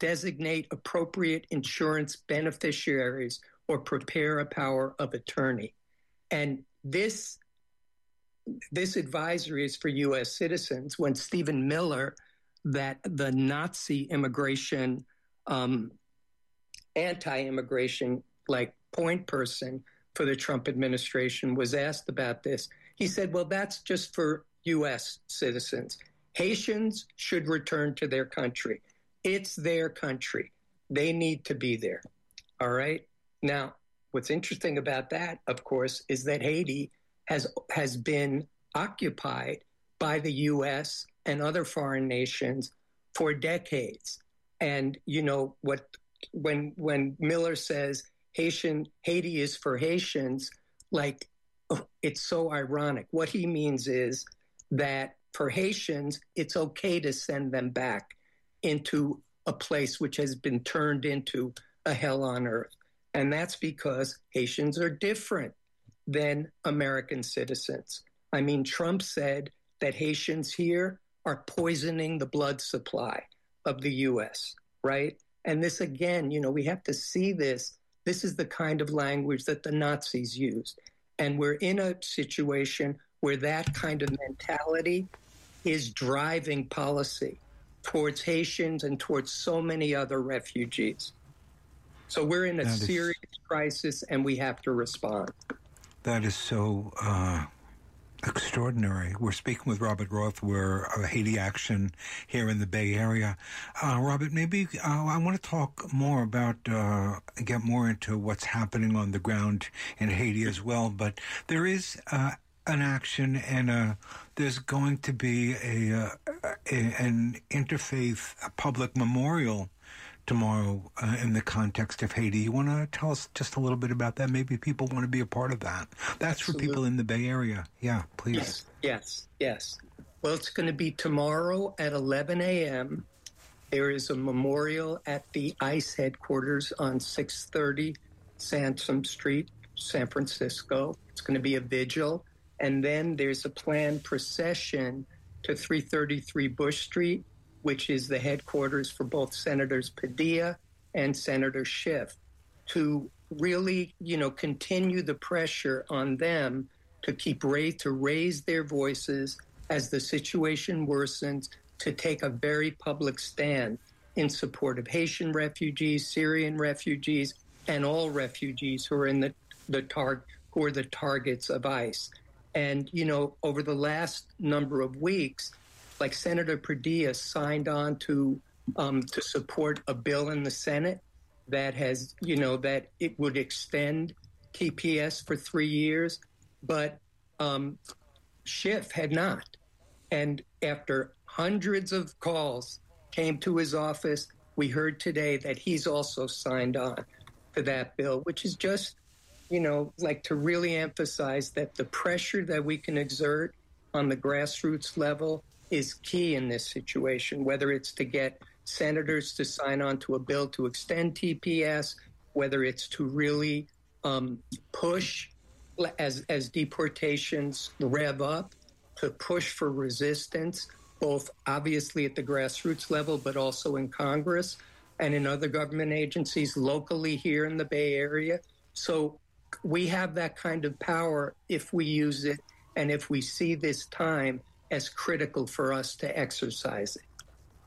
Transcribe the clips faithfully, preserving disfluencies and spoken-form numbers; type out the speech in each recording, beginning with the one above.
designate appropriate insurance beneficiaries, or prepare a power of attorney. And this, this advisory is for U S citizens. When Stephen Miller, that the Nazi immigration, um, anti-immigration, like point person for the Trump administration, was asked about this, he said, well, that's just for U S citizens. Haitians should return to their country. It's their country. They need to be there. All right. Now, what's interesting about that, of course, is that Haiti has has been occupied by the U S and other foreign nations for decades. And, you know, what when when Miller says Haitian Haiti is for Haitians, like, oh, it's so ironic. What he means is that for Haitians, it's okay to send them back into a place which has been turned into a hell on earth. And that's because Haitians are different than American citizens. I mean, Trump said that Haitians here are poisoning the blood supply of the U S, right? And this, again, you know, we have to see this. This is the kind of language that the Nazis used. And we're in a situation where that kind of mentality is driving policy towards Haitians and towards so many other refugees. So we're in a that serious is, crisis, and we have to respond. That is so uh, extraordinary. We're speaking with Robert Roth. We're uh, Haiti Action here in the Bay Area. Uh, Robert, maybe uh, I want to talk more about, uh, get more into what's happening on the ground in Haiti as well. But there is uh, an action, and uh, there's going to be a, uh, a an interfaith a public memorial tomorrow uh, in the context of Haiti. You want to tell us just a little bit about that? Maybe people want to be a part of that. That's Absolutely. For people in the Bay Area. Yeah, please. Yes, yes, yes. Well, it's going to be tomorrow at eleven a.m. There is a memorial at the ICE headquarters on six thirty Sansom Street, San Francisco. It's going to be a vigil. And then there's a planned procession to three thirty-three Bush Street, which is the headquarters for both Senators Padilla and Senator Schiff, to really, you know, continue the pressure on them to keep raise, to raise their voices as the situation worsens, to take a very public stand in support of Haitian refugees, Syrian refugees, and all refugees who are in the, the tar- who are the targets of ICE. And, you know, over the last number of weeks, like Senator Padilla signed on to um, to support a bill in the Senate that has, you know, that it would extend T P S for three years, but um, Schiff had not. And after hundreds of calls came to his office, we heard today that he's also signed on to that bill, which is just, you know, like to really emphasize that the pressure that we can exert on the grassroots level is key in this situation, whether it's to get senators to sign on to a bill to extend T P S, whether it's to really um, push as, as deportations rev up, to push for resistance, both obviously at the grassroots level, but also in Congress and in other government agencies locally here in the Bay Area. So we have that kind of power if we use it and if we see this time as critical for us to exercise it.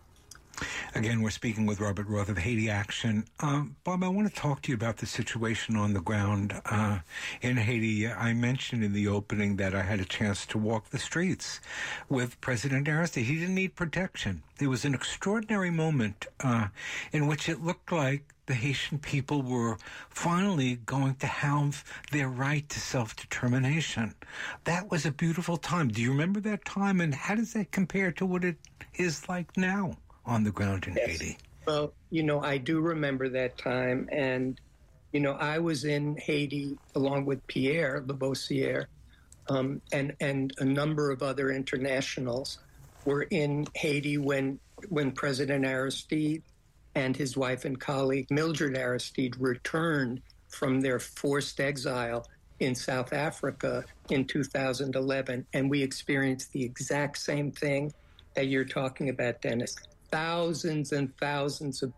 Again, we're speaking with Robert Roth of Haiti Action. Um, Bob, I want to talk to you about the situation on the ground uh, in Haiti. I mentioned in the opening that I had a chance to walk the streets with President Aristide. He didn't need protection. It was an extraordinary moment uh, in which it looked like the Haitian people were finally going to have their right to self-determination. That was a beautiful time. Do you remember that time, and how does that compare to what it is like now on the ground in yes. Haiti? Well, you know, I do remember that time. And, you know, I was in Haiti along with Pierre Lebossiere um, and, and a number of other internationals were in Haiti when when President Aristide and his wife and colleague Mildred Aristide returned from their forced exile in South Africa in two thousand eleven. And we experienced the exact same thing that you're talking about, Dennis. Thousands and thousands of